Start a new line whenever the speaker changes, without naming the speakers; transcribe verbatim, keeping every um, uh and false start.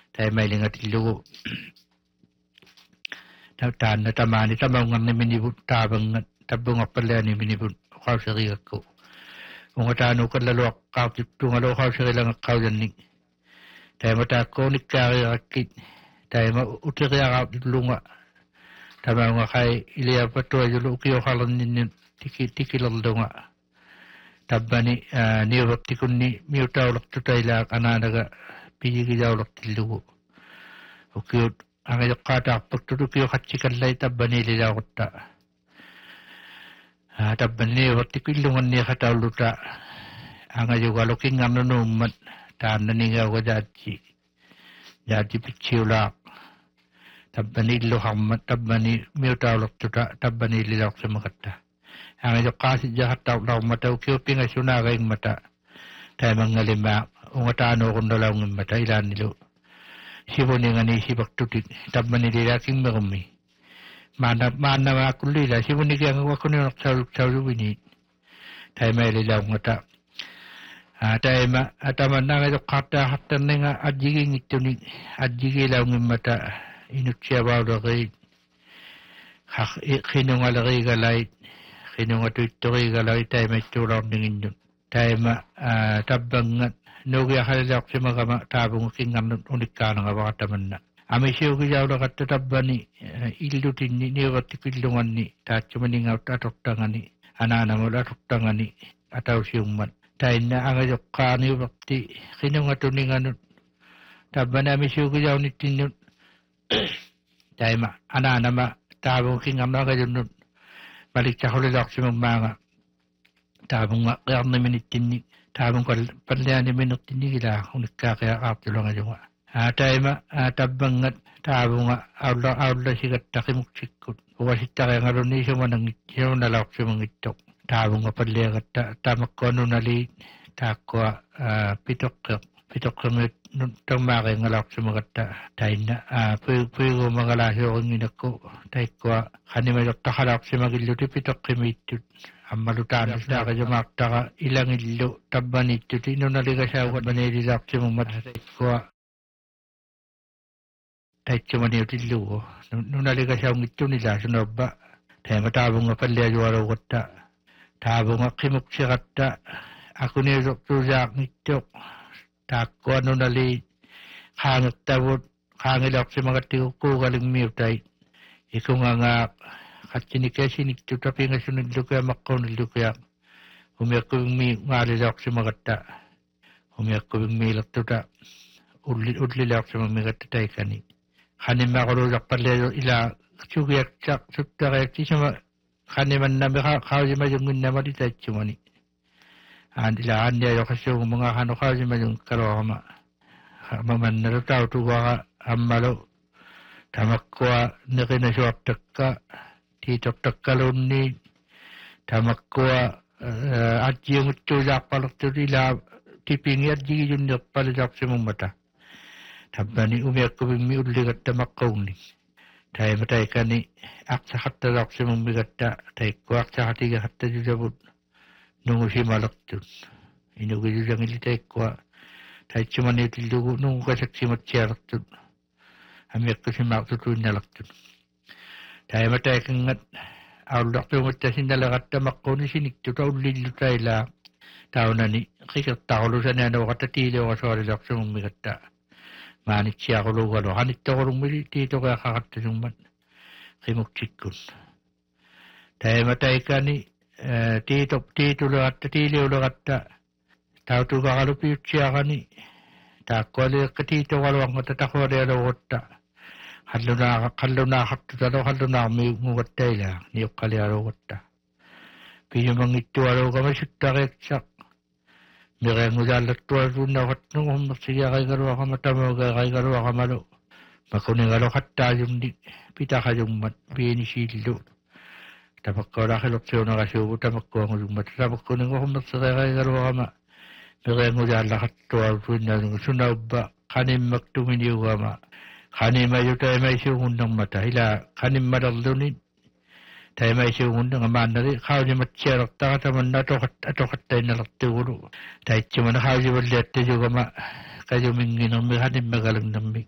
tai mai linga tilu ta ta na tamani tamangan ni minibut tabang tabung apala ni minibut kau seri aku unga tanu kalalo kau titu ngalo kau seri lang kau jani tai mata ko ni kari akit tai ma utiri aga lunga tamanga kai ilia patua julu kio halan ni tiki tiki laldunga tabani ni waktu kunni miutau waktu taila ananaga piji kijau waktu lugu ukio anga yokata paktu kio kacikan lai tabani lila kota tabani waktu kilungan ni kata luta anga juga looking anu numat tanda ni gau jadi jadi piciulak tabani lu hammat tabani miutau waktu tabani lila waktu makata anga yokasi jahat tau lau mata ukio pinga sunaga ing mata tai mangalima ungatano kundolau ng mata ilan nilu sibuni ngani sibak tutik tabani lila king merumi mana mana makulila sibuni kaya wakuni naksalu salu bini tai mai lila ngata tai ma ataman nga yokata hatan nga adjigi ngituni adjigi lau ng mata inutsia bawda kay kinunga lagi galay kinunga tuituri galay tai mai tulaw ningin yun tai ma tabangat nugi halak si magama tabung kingan unikana nga baka taman na ami siyo kiyaw na katatabani ilutin ni niwati kilungan ni tatyo maningaw tatoktangan ni anana mo tatoktangan ni ataw siyong man tai na ang ayok ka ni wakti kinunga tuningan taban ami siyo kiyaw ni tinyon tai ma anana ma tabung kingan na kayo nun balik sa hulilak si mga tabung nga kaya na minitin ni tabung kal panlian ni minut ni gila kung nagkakaya kaptulang ayo nga atay ma tabangat tabung nga awla awla sigat takimuksikot uwasit kaya nga rin siya manang siya nalak siya mga itok tabung nga panlian at tamak ko ano nali takwa pitok pitok kami nung makay nga lak siya mga tayo na puyo ko mga lasyo kong inako tayo kwa kanimayok takalak siya magiluti pitok kami itut ang malutaan sa kayo maktaka ilang ilo taban ito tino naliga siya wat manililak siya mong matatay ko tayo siya maniyot ilo nung naliga siya ang ito nila sunod ba tayo matabong nga palya yuwaraw kata tabong nga kimok siya kata ako nilok tuyak nito tako ano nali hangit tawot hangilak siya mga tiko galing miutay ikaw nga nga katinikasi nikto tapi nga sunod kaya makaw nilo kaya umiyak ko yung may ngalilak si magata umiyak ko yung may laktuta udlilak si magata tayo kani kanin makarulak pala ila sugiyak sak sutta kaya si sama kanin man namin kawin mayungin na malitay chumani ila andi ayo kasi yung mga kano kawin mayung karo kama maman narutaw tuwa ka amalo tamakwa nakinasuak taka titok takkalon ni tamakwa adji yung tulak palak tulila tipingi adji yung napalak sa mong mata tabani umiyak ko bing miuligat tamakkaw ni tayo matay ka ni aksa katalak sa mong bigata tayo ko aksa katiga kata jujabot nung si malak dun inugil yung ilitay ko tayo cuman itilugo nung kasaksi matsyarak dun amiyak ko si maktutuin nalak dun tayo matay kang at awlak yung matasin nalakat tamak ko ni sinikto taon lilo tayo lang tao na ni kikat tao sa niya na wakatatili o kaswari lak sa mong mikata manit siya ko lugar o hanit ako rung mili tito kaya kakata yung man kimuksikon tayo matay ka ni tito tito lakat tatili o lakat tao to kakalupiyot siya ka ni takwali katito kalawang matatakwari alawot ta Hallo na hallo na hakto hallo na mi ngugatay la niyok kaliaro gata. Piyo mangito aro kami sutta keksak. Mire ngudalat tuwa na wat nung humasiya kay garwa ka matamo kay garwa ka malo. Makuning aro hatta yung di pita ka yung mat pinisilo. Tapak ko na kilopsyo na kasubo tapak ko ang yung mat. Tapak ko nung humasiya kay garwa ka ma. Mire ngudalat tuwa na sunaw ba kanin magtuminiw ka ma. Kanin mayo tayo may siyungundang mata. Ila kanin madaldunin. Tayo may siyungundang amanari. Kau ni matsyarak takataman na atokat tayo nalaktiguro. Tayo siya man kau ni waliat tayo kama. Kayo mingin ang may kanin magalang namig.